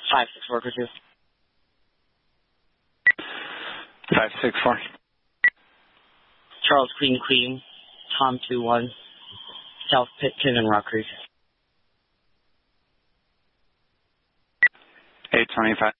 564 2. 564. Charles Queen, Tom 21, South Pitkin and Rock Creek. 825.